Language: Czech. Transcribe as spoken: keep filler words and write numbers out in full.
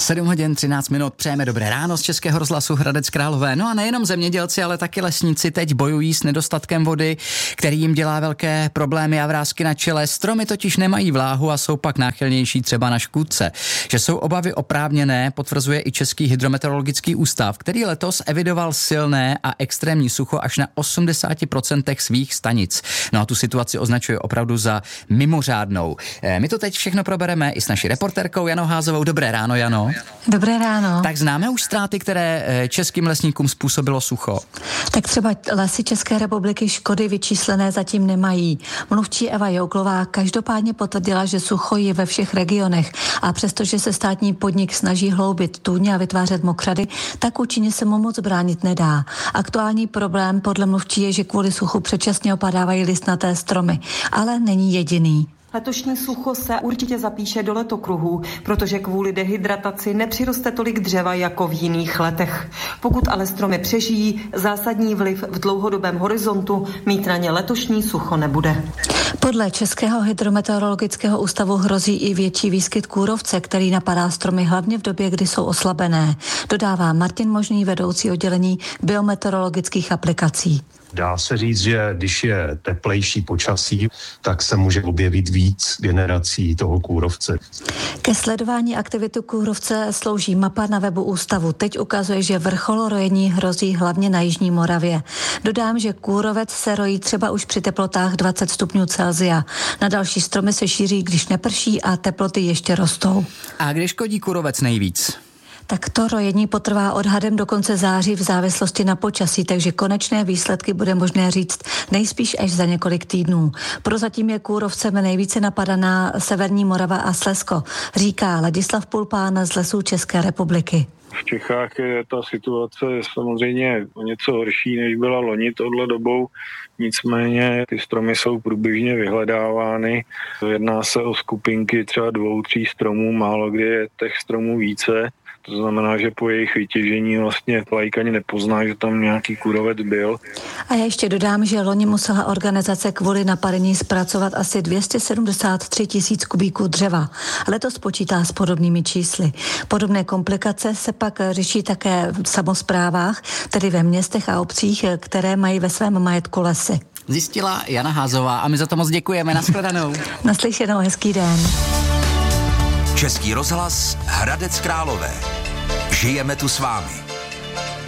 sedm hodin třináct minut, přejeme dobré ráno z Českého rozhlasu Hradec Králové. No a nejenom zemědělci, ale taky lesníci teď bojují s nedostatkem vody, který jim dělá velké problémy a vrásky na čele. Stromy totiž nemají vláhu a jsou pak náchylnější třeba na škůdce. Že jsou obavy oprávněné, potvrzuje i Český hydrometeorologický ústav, který letos evidoval silné a extrémní sucho až na osmdesát procent svých stanic. No a tu situaci označuje opravdu za mimořádnou. My to teď všechno probereme i s naší reportérkou Janou Házovou. Dobré ráno, Jano. Dobré ráno. Tak známe už ztráty, které českým lesníkům způsobilo sucho? Tak třeba Lesy České republiky škody vyčíslené zatím nemají. Mluvčí Eva Jouklová každopádně potvrdila, že sucho je ve všech regionech a přestože se státní podnik snaží hloubit tůně a vytvářet mokřady, tak účinně se mu moc bránit nedá. Aktuální problém podle mluvčí je, že kvůli suchu předčasně opadávají listnaté stromy, ale není jediný. Letošní sucho se určitě zapíše do letokruhů, protože kvůli dehydrataci nepřiroste tolik dřeva jako v jiných letech. Pokud ale stromy přežijí, zásadní vliv v dlouhodobém horizontu mít na ně letošní sucho nebude. Podle Českého hydrometeorologického ústavu hrozí i větší výskyt kůrovce, který napadá stromy hlavně v době, kdy jsou oslabené. Dodává Martin Možný, vedoucí oddělení biometeorologických aplikací. Dá se říct, že když je teplejší počasí, tak se může objevit víc generací toho kůrovce. Ke sledování aktivitu kůrovce slouží mapa na webu ústavu. Teď ukazuje, že vrchol rojení hrozí hlavně na jižní Moravě. Dodám, že kůrovec se rojí třeba už při teplotách dvacet stupňů Celsia. Na další stromy se šíří, když neprší a teploty ještě rostou. A kde škodí kůrovec nejvíc? Tak to rojení potrvá odhadem do konce září v závislosti na počasí, takže konečné výsledky bude možné říct nejspíš až za několik týdnů. Prozatím je kůrovcem nejvíce napadaná severní Morava a Slezsko, říká Ladislav Pulpán z Lesů České republiky. V Čechách je ta situace samozřejmě o něco horší, než byla loni tohle dobou. Nicméně ty stromy jsou průběžně vyhledávány. Jedná se o skupinky třeba dvou, tří stromů, málo kdy je těch stromů více. To znamená, že po jejich vytěžení vlastně laik ani nepozná, že tam nějaký kůrovec byl. A já ještě dodám, že loni musela organizace kvůli napadení zpracovat asi dvě stě sedmdesát tři tisíc kubíků dřeva. Letos počítá s podobnými čísly. Podobné komplikace se pak řeší také v samosprávách, tedy ve městech a obcích, které mají ve svém majetku lesy. Zjistila Jana Házová a my za to moc děkujeme. Nashledanou. Naslyšenou, hezký den. Český rozhlas Hradec Králové. Žijeme tu s vámi.